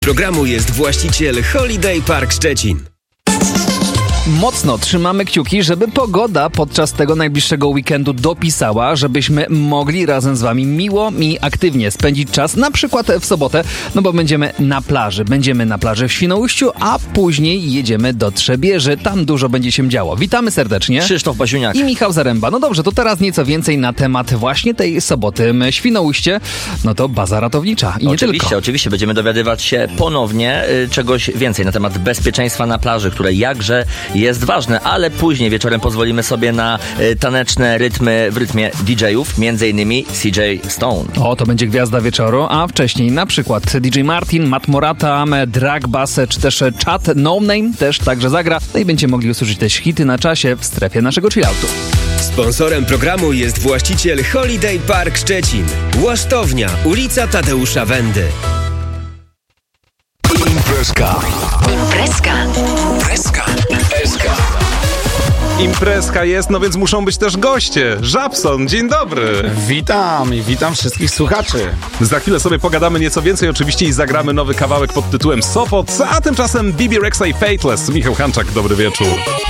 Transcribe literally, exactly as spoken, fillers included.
Programu jest właściciel Holiday Park Szczecin. Mocno trzymamy kciuki, żeby pogoda podczas tego najbliższego weekendu dopisała, żebyśmy mogli razem z wami miło i aktywnie spędzić czas, na przykład w sobotę, no bo będziemy na plaży. Będziemy na plaży w Świnoujściu, a później jedziemy do Trzebieży. Tam dużo będzie się działo. Witamy serdecznie. Krzysztof Basiuniak i Michał Zaręba. No dobrze, to teraz nieco więcej na temat właśnie tej soboty. Świnoujście, no to baza ratownicza i nie oczywiście, tylko. Oczywiście, będziemy dowiadywać się ponownie y, czegoś więcej na temat bezpieczeństwa na plaży, które jakże jest ważne, ale później wieczorem pozwolimy sobie na y, taneczne rytmy w rytmie D J-ów, między innymi C J Stone. O, to będzie gwiazda wieczoru, a wcześniej na przykład D J Martin, Matt Morata, Drag Bass, czy też Chad No Name też także zagra. No i będziecie mogli usłyszeć też hity na czasie w strefie naszego chilloutu. Sponsorem programu jest właściciel Holiday Park Szczecin. Łasztownia, ulica Tadeusza Wendy. Imprezka. Imprezka. Imprezka. Imprezka. Imprezka jest, no więc muszą być też goście. Żabson, dzień dobry. Witam i witam wszystkich słuchaczy. Za chwilę sobie pogadamy nieco więcej oczywiście i zagramy nowy kawałek pod tytułem Sopot, a tymczasem B B Rexa i Fateless. Michał Hanczak, dobry wieczór.